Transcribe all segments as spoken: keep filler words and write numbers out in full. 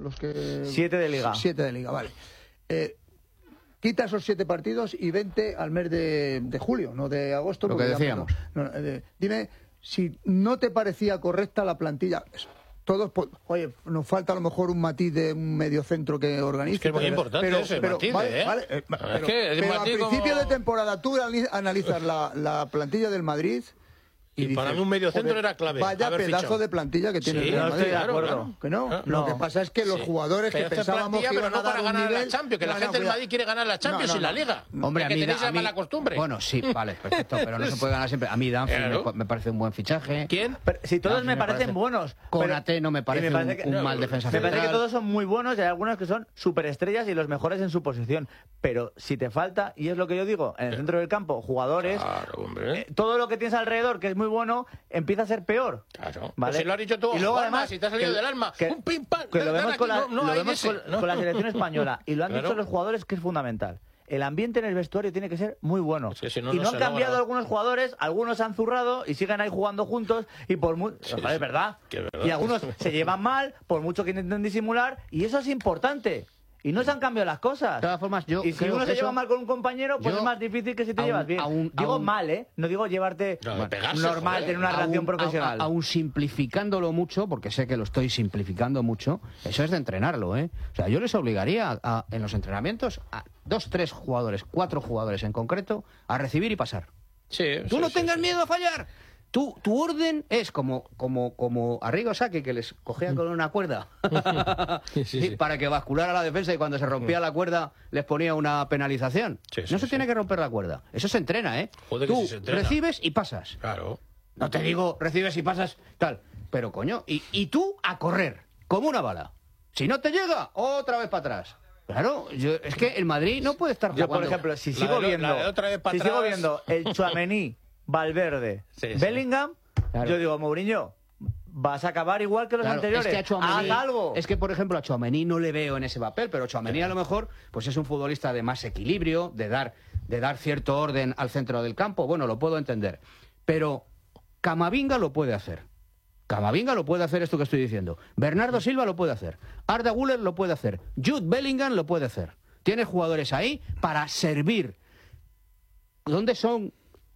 los que... Siete de Liga. Siete de Liga, vale. Eh, quita esos siete partidos y vente al mes de, de julio, no de agosto. Lo que decíamos. No, no, eh, dime si no te parecía correcta la plantilla. Todos, oye, nos falta a lo mejor un matiz de un mediocentro que organice. Es que es muy pero, importante pero, ese pero, matiz, vale, ¿eh? Vale, eh, es pero, que es pero a principio como... de temporada tú analizas la, la plantilla del Madrid y, y dices, para mí un mediocentro era clave. Vaya pedazo fichado. de plantilla que tiene sí, el Real no Madrid. estoy de acuerdo. Claro, ¿Que no? claro. Lo que No. pasa es que los Sí. jugadores pero que pensábamos plantilla, que iban pero no a dar para un ganar nivel... la Champions, que no, la no, gente del cuidado. Madrid quiere ganar la Champions No, no, y la no. Liga. Hombre, es a que mí, tenéis a esa mí- mala costumbre. Bueno, sí, vale, perfecto, pero no se puede ganar siempre. A mí Danfield Claro. me, me parece un buen fichaje. ¿Quién? Pero si todos Danfield me me parecen parece- buenos. Konate no me parece y un- un no, mal defensa Me parece que central. todos son muy buenos y hay algunos que son superestrellas y los mejores en su posición. Pero si te falta, y es lo que yo digo, en el centro del campo, jugadores, Claro, hombre. eh, todo lo que tienes alrededor, que es muy bueno, empieza a ser peor. Claro. ¿Vale? Pues si lo has dicho tú, y luego Juanma, además si te ha salido que- del alma, que- un pim pam, que lo dan vemos, aquí, con la, no, no lo hay vemos ese, con, ¿no? con la selección española y lo han Claro. dicho los jugadores que es fundamental. El ambiente en el vestuario tiene que ser muy bueno. Es que si no, y no no se han cambiado logra. algunos jugadores, algunos han zurrado y siguen ahí jugando juntos y por muy... Sí, Joder, sí. ¿verdad? Que verdad. Y algunos se llevan mal, por mucho que intenten disimular, y eso es importante. Y no se han cambiado las cosas. De todas formas, yo y si creo uno que se lleva eso- mal con un compañero, pues yo- es más difícil que si te aún- llevas bien. aún- digo aún- mal, ¿eh? No digo llevarte No, de pegarse, normal, joder. tener una Aún- relación profesional. a- Aún simplificándolo mucho, porque sé que lo estoy simplificando mucho, eso es de entrenarlo, ¿eh? O sea, yo les obligaría a, a- en los entrenamientos a dos, tres jugadores, cuatro jugadores en concreto, a recibir y pasar. Sí, Tú sí, no sí, tengas sí. miedo a fallar. Tú, tu orden es como, como, como Arrigo Sacchi, que les cogía con una cuerda Sí, sí, sí. para que basculara la defensa y cuando se rompía la cuerda les ponía una penalización. Sí, sí, no se sí. tiene que romper la cuerda. Eso se entrena, ¿eh? Joder, que Tú sí se entrena. recibes y pasas. Claro. No te digo recibes y pasas tal. Pero coño, y, y tú a correr, como una bala. Si no te llega, otra vez para atrás. Claro, yo, es que el Madrid no puede estar Yo, jugando. por ejemplo, si La sigo de- viendo, la de otra vez para si sigo atrás. viendo el Tchouaméni, Valverde, Sí, sí. Bellingham, Claro. yo digo, Mourinho, vas a acabar igual que los Claro, anteriores. es que a Tchouaméni- Haz algo. Es que, por ejemplo, a Tchouaméni no le veo en ese papel, pero Tchouaméni a lo mejor pues es un futbolista de más equilibrio, de dar, de dar cierto orden al centro del campo. Bueno, lo puedo entender. Pero Camavinga lo puede hacer. Camavinga lo puede hacer esto que estoy diciendo. Bernardo Silva lo puede hacer. Arda Güler lo puede hacer. Jude Bellingham lo puede hacer. Tienes jugadores ahí para servir. ¿Dónde son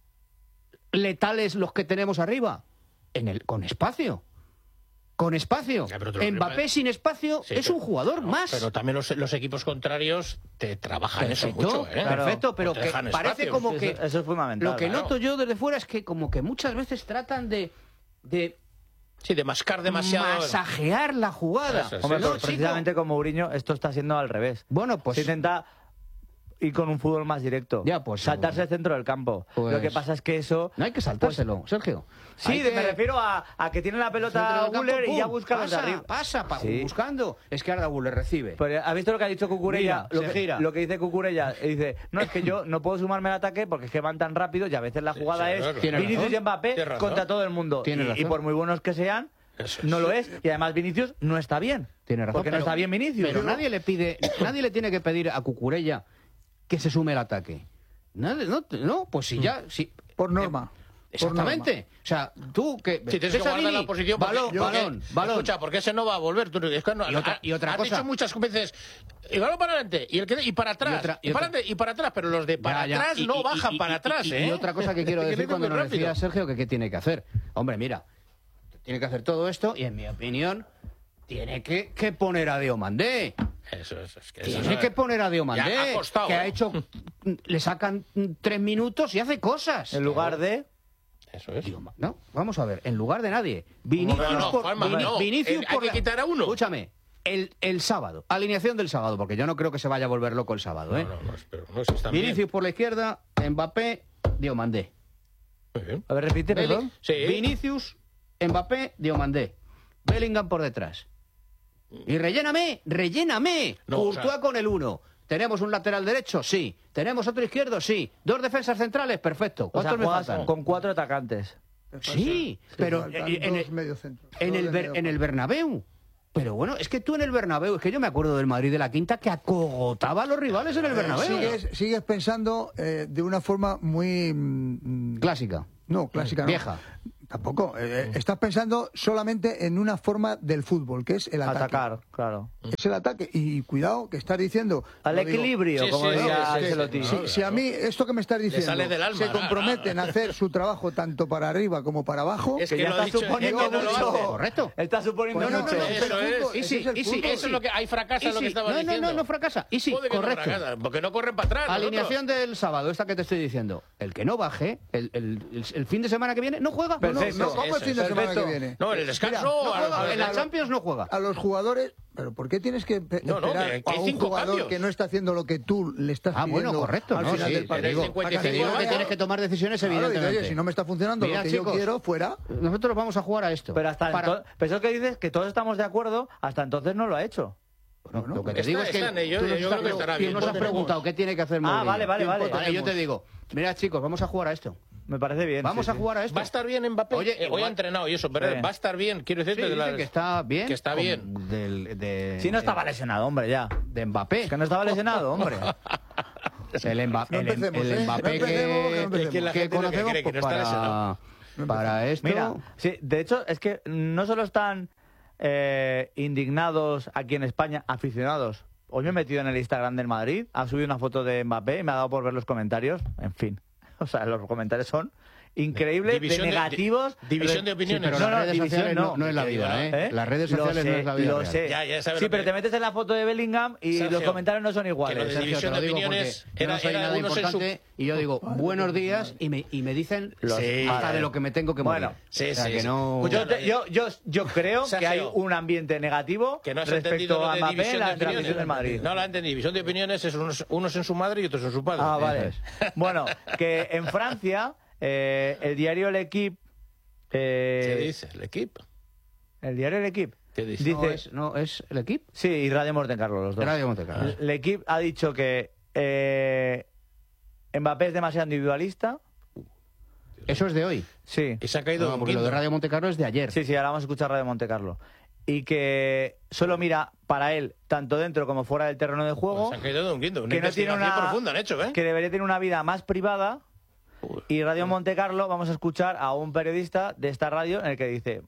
letales los que tenemos arriba? En el, con espacio. Con espacio. Ya, pero te lo Mbappé prepara- sin espacio Sí, es pero- un jugador no, más. Pero también los, los equipos contrarios te trabajan eso Perfecto, mucho, ¿eh? Claro. perfecto, pero Te que dejan parece espacios. como Eso- que eso es fundamental, lo que claro. noto yo desde fuera es que como que muchas veces tratan de de Sí, de mascar demasiado. masajear la jugada. Eso sí. Hombre, No, pero chico. precisamente con Mourinho esto está siendo al revés. Bueno, pues Se intenta ir con un fútbol más directo. Ya, pues, saltarse el centro del campo. pues- Lo que pasa es que eso... no hay que saltárselo, Sergio. Sí, Hay de- que- me refiero a, a que tiene la centro pelota del campo, Güler y pum, ya busca los de pasa, arriba. pasa, pa- Sí. buscando. Es que Arda Güler recibe. Pero, ¿has visto lo que ha dicho Cucurella? Mira, lo, se que, gira. lo que dice Cucurella. Y dice, no, es que yo no puedo sumarme al ataque porque es que van tan rápido y a veces la jugada sí, es claro. Tiene Vinicius razón. y Mbappé Tiene razón. contra todo el mundo. Tiene Y, y razón. por muy buenos que sean, Eso no es. lo es. Y además Vinicius no está bien. Tiene razón. Porque no pero- está bien Vinicius. Pero nadie le pide, nadie le tiene que pedir a Cucurella que se sume al ataque. Nadie, no, no, pues si ya, si Por norma. exactamente. O sea, tú que Si tienes que guardar Cesarini, la posición... porque- balón, porque- balón, balón. Escucha, porque ese no va a volver. Tú, es que no- Y otra- y otra has cosa. dicho muchas veces... Y balón para adelante, y, el que, y para atrás, Y y, otra- y para otra- adelante, y para atrás, pero los de para Ya, ya. atrás Y- no y- bajan y- para y- atrás, y, ¿eh? y otra cosa que quiero Que decir viene cuando muy nos decía rápido. Sergio que qué tiene que hacer. Hombre, mira, tiene que hacer todo esto y en mi opinión tiene que, que poner a Diomandé. Eso es, es que eso Tiene no- que poner a Ya Diomandé, ha costado, que ha ¿eh? hecho, le sacan tres minutos y hace cosas. En lugar de... Eso es. Dioma- No, vamos a ver, en lugar de nadie. Vinicius No, no, por, Juanma, Vini- no. Vinicius Eh, hay por que la- quitar a uno. Escúchame, el, el sábado, alineación del sábado, porque yo no creo que se vaya a volver loco el sábado, ¿eh? No, no, no, espero, no, si están bien. Vinicius por la izquierda, Mbappé, Diomandé. Muy bien. A ver, repite, Belli- perdón. Sí. Vinicius, Mbappé, Diomandé. Bellingham por detrás. Y relléname, relléname. No, o Courtois sea- con el uno. ¿Tenemos un lateral derecho? Sí. ¿Tenemos otro izquierdo? Sí. ¿Dos defensas centrales? Perfecto. O sea, ¿Cuántos me juegas faltan? con cuatro atacantes. Te faltan- Sí, te pero faltan en, en dos el, mediocentros, en dos el de Ber- medio en el campo. Bernabéu. Pero bueno, es que tú en el Bernabéu, es que yo me acuerdo del Madrid de la Quinta que acogotaba a los rivales en el Bernabéu. Sigues, sigues pensando eh, de una forma muy... mm, Clásica. No, clásica no. Vieja. Tampoco. Eh, estás pensando solamente en una forma del fútbol, que es el ataque. Atacar, claro. Es el ataque. Y cuidado, que estás diciendo... Al lo digo, equilibrio, Sí, como sí, decía sí, sí, Ancelotti. sí, Si, si a mí esto que me estás diciendo sale del alma. se comprometen a hacer su trabajo tanto para arriba como para abajo, Es Que que ya lo ha está dicho, suponiendo es que no lo mucho. hace. Correcto. Está suponiendo Pues no, mucho. no, no, Eso pero es. fútbol, Y ese sí, es el y sí, fútbol. Eso es lo que hay fracasa Y en lo que sí, estaba no, diciendo. no, no, no fracasa. Y sí, Joder, que no correcto. fracasa, porque no corren para atrás. Alineación del sábado, esta que te estoy diciendo. El que no baje, el, el, el, el fin de semana que viene, no juega. No, no, Perfecto. no, ¿cómo el Eso fin de es. semana que Perfecto. viene? No, en el descanso, Mira, no No juega, juega, en la a- Champions no juega. A los jugadores, pero ¿por qué tienes que pe- No, no, esperar que- que hay a un cinco jugador cambios. que no está haciendo lo que tú le estás Ah, pidiendo bueno, correcto. al No, final sí, del te partido? digo, cincuenta y Para que te cinco digo que vaya- tienes que tomar decisiones, Claro, y dices, evidentemente. oye, si no me está funcionando Mira, lo que chicos, yo quiero, fuera. Nosotros vamos a jugar a esto. Pero hasta Para- entonces, pero eso que dices, que todos estamos de acuerdo, hasta entonces no lo ha hecho. Bueno, lo que te Está- digo es que está en ello, tú nos yo estás creo que estará tú bien. nos has Tiempo preguntado qué tiene que hacer Ah, Mourinho. vale, vale, vale. Vale, yo te digo, mira, chicos, vamos a jugar a esto. Me parece bien. Vamos sí, a sí. jugar a esto. Va a estar bien Mbappé. Oye, Eh, hoy igual- ha entrenado y eso, pero Sí. va a estar bien. Quiero Sí, decirte de dice las- que está bien. Que está como bien. del- de, Si no estaba de- lesionado, hombre, ya. de Mbappé. Que no estaba lesionado, hombre. El, Mba- No el- empecemos, el ¿eh? Mbappé No empecemos, que no que, empecemos. que la gente lo que conocemos cree, que no pues, está para, lesionado. para esto. Mira, sí, de hecho, es que no solo están eh, indignados aquí en España, aficionados. Hoy me he metido en el Instagram del Madrid, ha subido una foto de Mbappé y me ha dado por ver los comentarios. En fin, o sea, los comentarios son increíbles, División de de- negativos. di- división de Sí, opiniones. pero no, las no, redes división sociales no, no. no es la Que vida, digo, ¿eh? ¿Eh? Las redes Lo sociales sé, no es la vida lo real. sé. Ya, ya sabes sí, lo pero que- te metes en la foto de Bellingham y Sergio, los comentarios no son que lo iguales. de Sergio, división te lo de digo opiniones porque yo era- no soy era nada unos en su- importante y yo digo buenos días y me, y me dicen Los- Sí. hasta de lo que me tengo que morir. Bueno, sí, o sea, sí, que sí. no... Pues Yo, te- yo, yo, yo creo Sergio, que hay un ambiente negativo Que no has entendido respecto lo a de Mbappé división en de la opiniones. transmisión del Madrid. No la entendí. División de opiniones es unos, unos en su madre y otros en su padre. Ah, vale. Eso Bueno, que en Francia, eh, el diario El Equipe. eh, ¿Qué dice? ¿El equipo? El diario El Equipe. ¿Qué dice? Dice, no, es, no, es el equipo. sí, y Radio Montecarlo, los dos. Radio Montecarlo. El Equipe ha dicho que eh, Mbappé es demasiado individualista. Eso es de hoy. Sí, Y se ha caído No, un porque lo quinto. de Radio Montecarlo es de ayer. sí, sí, ahora vamos a escuchar Radio Montecarlo. Y que solo mira para él, tanto dentro como fuera del terreno de juego. Pues se han caído de un quinto. Una que no tiene investigación una profunda han hecho, ¿eh? que debería tener una vida más privada. Y Radio Montecarlo vamos a escuchar a un periodista de esta radio en el que dice,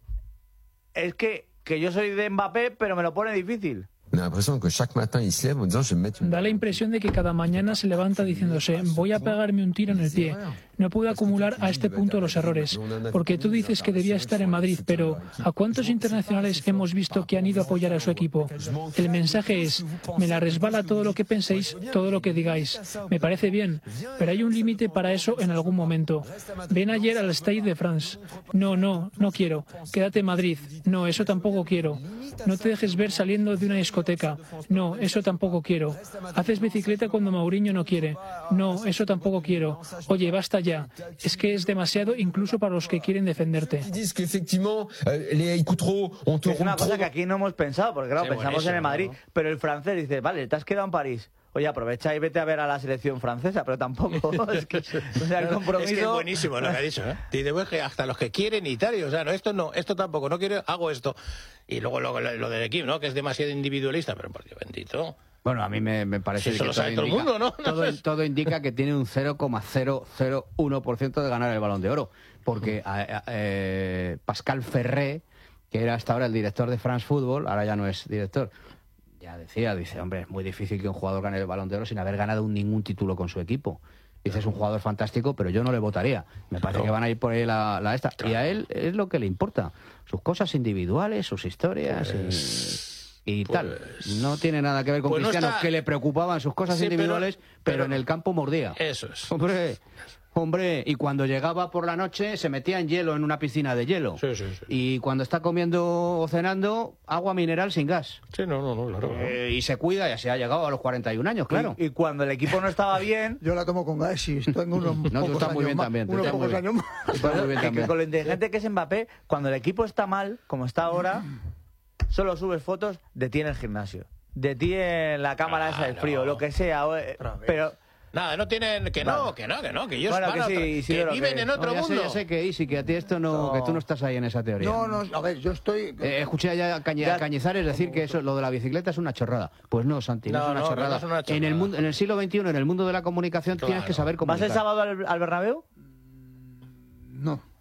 es que, que yo soy de Mbappé, pero me lo pone difícil. On a l'impression que chaque matin il se lève en disant je vais me mettre une... Da la impresión de que cada mañana se levanta diciéndose, voy a pegarme un tiro en el pie. No puedo acumular a este punto los errores. Porque tú dices que debía estar en Madrid, pero ¿a cuántos internacionales hemos visto que han ido a apoyar a su equipo? El mensaje es, me la resbala todo lo que penséis, todo lo que digáis. Me parece bien, pero hay un límite para eso en algún momento. Ven ayer al Stade de France. No, no, no quiero. Quédate en Madrid. No, eso tampoco quiero. No te dejes ver saliendo de una discoteca. No, eso tampoco quiero. Haces bicicleta cuando Mourinho no quiere. No, eso tampoco quiero. Oye, basta ya. Es que es demasiado incluso para los que quieren defenderte. Ils disent qu'effectivement, euh, les écoutes trop, on te Es una roule cosa trop. que aquí no hemos pensado, porque claro, Sí, pensamos en el buenísimo, Madrid, ¿no? pero el francés dice, vale, te has quedado en París. Oye, aprovecha y vete a ver a la selección francesa, pero tampoco. Es que, o sea, el compromiso... Es que es buenísimo lo que ha dicho, ¿eh? Dice, pues que hasta los que quieren y tal, y, o sea, no, esto no, esto tampoco, no quiero, hago esto. Y luego lo, lo, lo del equipo, ¿no? Que es demasiado individualista, pero por Dios bendito. Bueno, a mí me, me parece Si eso que lo sabe todo el indica- mundo, ¿no? Todo, todo indica que tiene un cero coma cero cero uno por ciento de ganar el Balón de Oro. Porque a- a- eh, Pascal Ferré, que era hasta ahora el director de France Football, ahora ya no es director, ya decía, dice, hombre, es muy difícil que un jugador gane el Balón de Oro sin haber ganado un- ningún título con su equipo. Dice, es un jugador fantástico, pero yo no le votaría. Me parece que van a ir por ahí la, la esta. Y a él es lo que le importa. Sus cosas individuales, sus historias y, y tal. No tiene nada que ver con Pues no Cristiano, está- que le preocupaban sus cosas Sí, pero- individuales, pero, pero- en el campo mordía. Eso es. Hombre, hombre, y cuando llegaba por la noche se metía en hielo, en una piscina de hielo. Sí, sí, sí. Y cuando está comiendo o cenando, agua mineral sin gas. Sí, no, no, no, claro. no. Eh, y se cuida, ya se ha llegado a los cuarenta y un años, claro. Y, y cuando el equipo no estaba bien... Yo la tomo con gas y tengo unos No, tú pocos estás muy años bien más, también, tú unos estás muy pocos bien. años más. Está muy bien que también. con lo inteligente que es Mbappé, cuando el equipo está mal, como está ahora, solo subes fotos de ti en el gimnasio, de ti en la cámara esa del Claro. frío, lo que sea. o- eh, Pero Nada, no tienen, que no, que no, que no, que ellos Bueno, van que a sí, otra- Isidoro, que viven que- en otro No, ya mundo. sé, ya sé que Isi, que a ti esto no, No. que tú no estás ahí en esa teoría. No, no, a ver, yo estoy... Eh, escuché ya a Cañe- Ya- a Cañizares decir que eso, lo de la bicicleta es una chorrada. Pues no, Santi, no, No, es, una no, que chorrada. no es una En chorrada. el mundo, en el siglo veintiuno, en el mundo de la comunicación, Claro. tienes que saber ¿vas comunicar. el sábado al, al Bernabéu? No.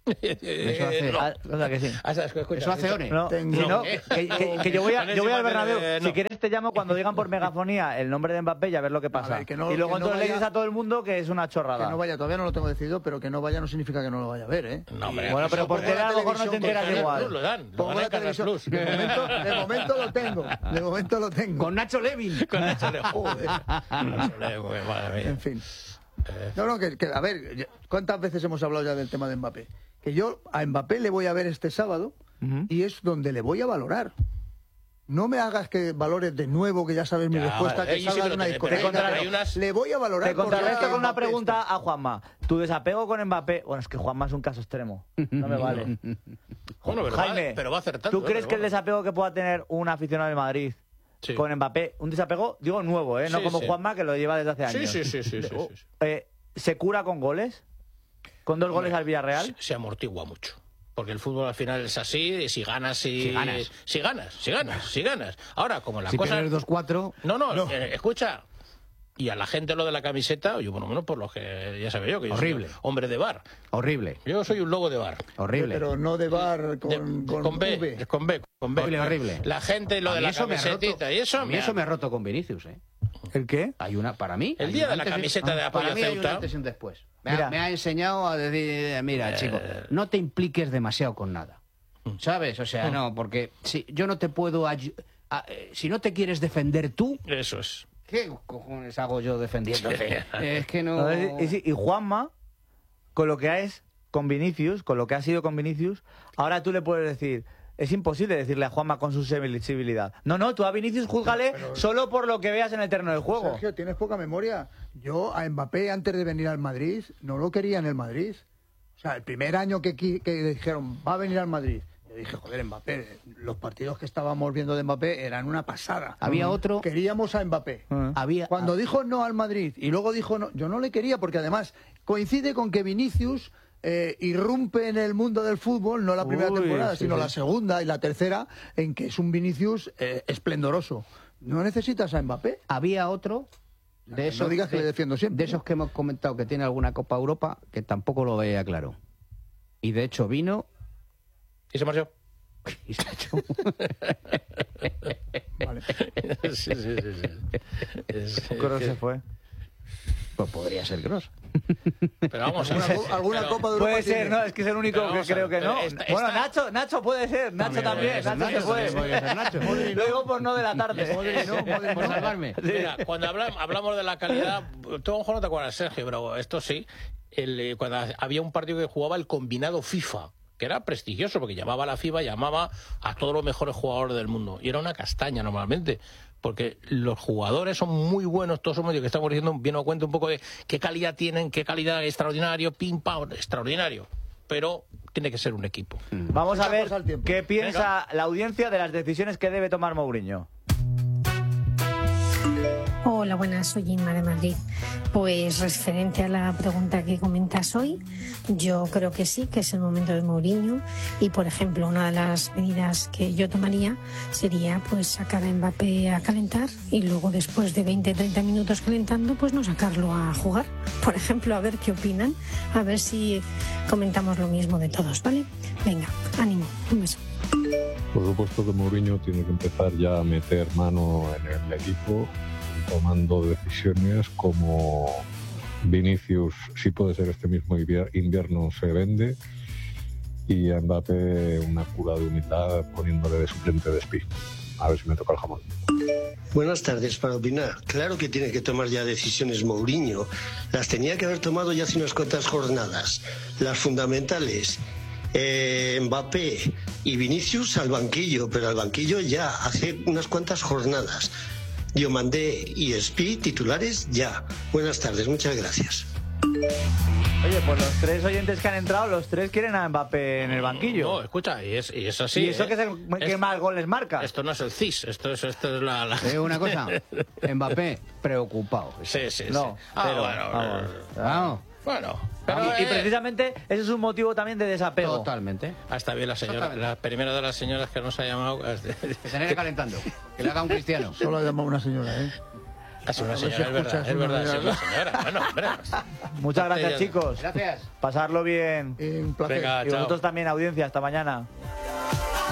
Eso hace, no. Ah, o sea que sí. Ah, escucha, eso hace One. No, Tengo- si no, que, que- que yo voy, a, yo voy al Bernabéu. Eh, no. Si quieres te llamo cuando digan por megafonía el nombre de Mbappé y a ver lo que pasa. ver, que no- y luego que no entonces le vaya- dices a todo el mundo que es una Que chorrada. no vaya, todavía no lo tengo decidido, pero que no vaya no significa que no lo vaya a ver, ¿eh? No, hombre, Bueno, pero eso por pongo tele a la lo mejor no te televisión, enteras porque igual. Plus lo dan, lo Pongo dan la en Canal televisión. Plus. De momento, de momento lo tengo. De momento lo tengo. Con Nacho Levin. Con Nacho Levin. Joder. Nacho Levin, madre mía. En fin. No, no, que, que, a ver, ¿cuántas veces hemos hablado ya del tema de Mbappé? Que yo a Mbappé le voy a ver este sábado Ujú. y es donde le voy a valorar. No me hagas que valores de nuevo, que ya sabes mi Ya, respuesta, vale, que sí, salga pero de una te- discoteca. pero pero hay unas- Le voy a valorar. Te contrarresto porque con una Mbappé pregunta está- a Juanma. ¿Tu desapego con Mbappé? Bueno, es que Juanma es un caso extremo. No me vale. Bueno, pero Jaime, va, pero va acertando. ¿tú crees pero que el bueno. desapego que pueda tener un aficionado del Madrid Sí. con Mbappé, un desapego, digo nuevo, ¿eh? No Sí, como sí. Juanma, que lo lleva desde hace Sí, años. sí, sí, sí, sí, sí, sí. Eh, ¿Se cura con goles? ¿Con dos goles al Villarreal? Se, se amortigua mucho. Porque el fútbol al final es así, si ganas, si, Si ganas. si ganas, si ganas, si ganas. Ahora, como la Si cosa... pierdes dos cuatro... No, no, eh, escucha. Y a la gente lo de la camiseta, yo por lo menos por lo que ya sabía yo, que yo Horrible. soy hombre de bar. Horrible. Yo soy un lobo de bar. Horrible. Pero no de bar con, De- con, con B, V. con B, con B. Horrible, horrible. La gente lo A de mí la eso me ha roto- camisetita y eso... a mí me eso ha- me ha roto con Vinicius, ¿eh? ¿El qué? Hay una, para mí... El hay día un de la antes y- camiseta de apoyo Para mí hay un Ceuta. antes y un después. Me Mira. ha, me ha enseñado a decir, mira, chico, no te impliques demasiado con nada. ¿Sabes? O sea, no, porque si yo no te puedo... ayu- a- eh, si no te quieres defender tú, Eso es. ¿qué cojones hago yo defendiéndote? Es que no... A ver, y, sí, y Juanma, con lo que es con Vinicius, con lo que ha sido con Vinicius, ahora tú le puedes decir... Es imposible decirle a Juanma con su sensibilidad. No, no, tú a Vinicius júzgale solo por lo que veas en el terreno del juego. Sergio, tienes poca memoria. Yo a Mbappé, antes de venir al Madrid, no lo quería en el Madrid. O sea, el primer año que, qui- que dijeron, va a venir al Madrid, yo dije, joder, Mbappé, los partidos que estábamos viendo de Mbappé eran una pasada. Había otro... Queríamos a Mbappé. Ah. Había... Cuando dijo no al Madrid y luego dijo no, yo no le quería porque además coincide con que Vinicius eh, irrumpe en el mundo del fútbol, no la primera Uy, temporada, sí, sino sí. la segunda y la tercera, en que es un Vinicius eh, esplendoroso. ¿No necesitas a Mbappé? Había otro de No esos, digas que de, le defiendo siempre, de esos que hemos comentado que tiene alguna Copa Europa que tampoco lo veía claro. Y de hecho vino ¿Y se marchó? y se ha hecho. Vale. Sí, sí, sí, sí. Es- Kroos se fue. Pues podría ser Kroos. Pero vamos a ¿Alguna, ver. co- alguna Pero- Copa de Europa Puede ser, tiene? no, es que es el único Pero que vamos a creo ver, que no. pero esta- Bueno, esta- Nacho, Nacho puede ser, Nacho también, puede ser, Nacho se Nacho fue. también podría ser Nacho. Lo digo por no de la tarde. Por salvarme. Mira, cuando habla- hablamos de la calidad, tú a lo mejor no te acuerdas, Sergio, pero esto sí, el, eh, cuando había un partido que jugaba el combinado FIFA, que era prestigioso, porque llamaba a la FIFA, llamaba a todos los mejores jugadores del mundo, y era una castaña normalmente, porque los jugadores son muy buenos, todos somos, que estamos diciendo, bien a cuenta un poco de qué calidad tienen, qué calidad extraordinario, pim, pam, extraordinario, pero tiene que ser un equipo. Vamos a Ya ver pasa el tiempo. qué piensa la audiencia de las decisiones que debe tomar Mourinho. Hola, buenas, soy Inma de Madrid. Pues referente a la pregunta que comentas hoy, yo creo que sí, que es el momento de Mourinho y, por ejemplo, una de las medidas que yo tomaría sería pues sacar a Mbappé a calentar y luego después de veinte a treinta minutos calentando, pues no sacarlo a jugar. Por ejemplo, a ver qué opinan, a ver si comentamos lo mismo de todos, ¿vale? Venga, ánimo, un beso. Por supuesto que Mourinho tiene que empezar ya a meter mano en el equipo, tomando decisiones como Vinicius, si puede ser este mismo invier- invierno, se vende, y a Mbappé una cura de humildad poniéndole de suplente de Spi. A ver si me toca el jamón. Buenas tardes, para opinar. Claro que tiene que tomar ya decisiones Mourinho. Las tenía que haber tomado ya hace unas cuantas jornadas. Las fundamentales. Eh, Mbappé y Vinicius al banquillo, pero al banquillo ya hace unas cuantas jornadas. Diomandé y Spi titulares ya. Buenas tardes, muchas gracias. Oye, pues los tres oyentes que han entrado, los tres quieren a Mbappé en el banquillo. No, escucha, y es, y es así. y eso ¿eh? que es el que Es- más goles marca. Esto no es el C I S, esto es, esto es la... la... Te digo una cosa, Mbappé preocupado. Sí, sí, No, sí. Ah, pero, bueno, vamos. Vamos. bueno. Pero, y, y eh, precisamente ese es un motivo también de desapego. Totalmente. ah, está bien la señora, Exactamente. la primera de las señoras que nos ha llamado. Que se negue calentando. Que le haga un cristiano. Solo ha llamado una señora, ¿eh? Ha sido una A ver si señora, es verdad, escuchas es una verdad, ha sido una señora. señora. Bueno, hombre. Muchas gracias, chicos. Gracias. Pasarlo bien. Un placer. Venga, Y chao. vosotros también, audiencia. Hasta mañana.